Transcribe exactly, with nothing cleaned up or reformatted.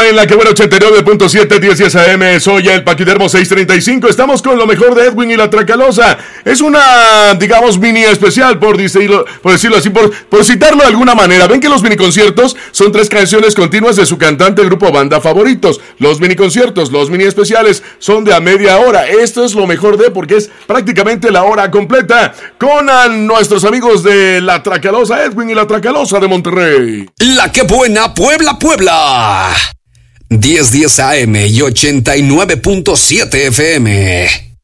en la que buena ochenta y nueve punto siete, diez diez A M. Soy el Paquidermo seiscientos treinta y cinco. Estamos con lo mejor de Edwin y la Tracalosa. Es una, digamos, mini especial, por decirlo, por decirlo así, por, por citarlo de alguna manera. Ven que los miniconciertos son tres canciones continuas de su cantante, grupo, banda favoritos. Los miniconciertos, los mini especiales son de a media hora. Esto es lo mejor de, porque es prácticamente la hora completa. Con a nuestros amigos de la Tracalosa, Edwin y la Tracalosa de Monterrey. La que buena, Puebla, Puebla. diez diez A M y ochenta y nueve punto siete F M.